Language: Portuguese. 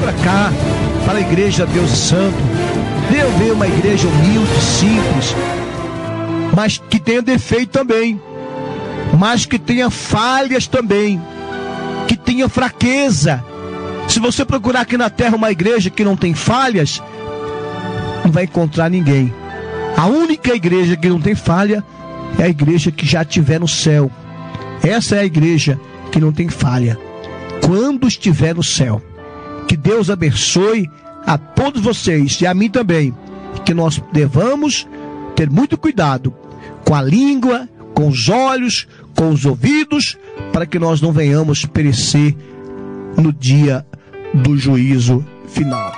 para cá, para a igreja Deus Santo. Venha ver uma igreja humilde, simples, mas que tenha defeito também, mas que tenha falhas também, que tenha fraqueza. Se você procurar aqui na terra uma igreja que não tem falhas, não vai encontrar ninguém. A única igreja que não tem falha é a igreja que já estiver no céu. Essa é a igreja que não tem falha quando estiver no céu. Que Deus abençoe a todos vocês e a mim também, que nós devamos ter muito cuidado com a língua, com os olhos, com os ouvidos, para que nós não venhamos perecer no dia do juízo final.